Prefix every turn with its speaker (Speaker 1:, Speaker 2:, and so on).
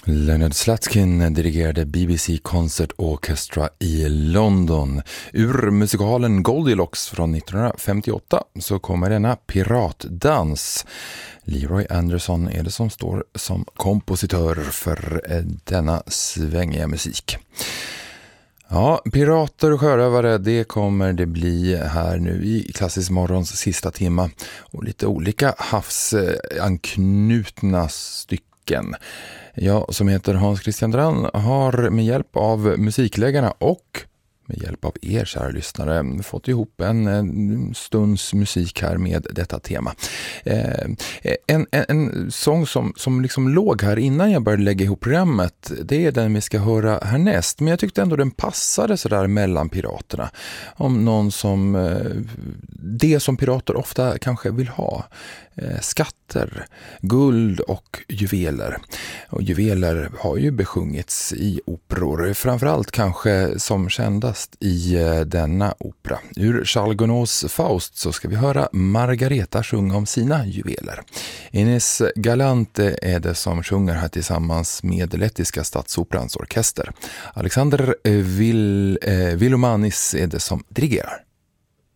Speaker 1: Leonard Slatkin dirigerade BBC Concert Orchestra i London. Ur musikalen Goldilocks från 1958 så kommer denna piratdans. Leroy Anderson är det som står som kompositör för denna svängiga musik. Ja, pirater och sjörövare, det kommer det bli här nu i Klassisk morgons sista timma. Och lite olika havsanknutna stycken. Jag som heter Hans Christian Dran har med hjälp av musikläggarna och med hjälp av er kära lyssnare fått ihop en stunds musik här med detta tema. En sång som liksom låg här innan jag började lägga ihop programmet, det är den vi ska höra härnäst. Men jag tyckte ändå den passade sådär mellan piraterna. Om någon som, det som pirater ofta kanske vill ha. Skatter, guld och juveler. Och juveler har ju besjungits i operor, framförallt kanske som kändast i denna opera. Ur Charles Gounods Faust så ska vi höra Margareta sjunga om sina juveler. Ines Galante är det som sjunger här tillsammans med Lettiska Statsoperans orkester. Alexander Vilomanis är det som dirigerar.